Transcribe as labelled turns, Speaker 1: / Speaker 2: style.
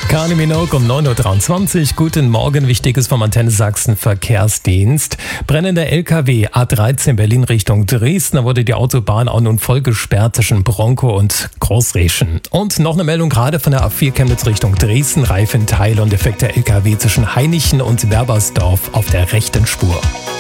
Speaker 1: Kylie Minogue um 9.23 Uhr. Guten Morgen, Wichtiges vom Antenne Sachsen Verkehrsdienst. Brennender LKW A13 Berlin Richtung Dresden. Da wurde die Autobahn auch nun voll gesperrt zwischen Bronco und Großreschen. Und noch eine Meldung gerade von der A4 Chemnitz Richtung Dresden. Reifenteile und defekter LKW zwischen Hainichen und Werbersdorf auf der rechten Spur.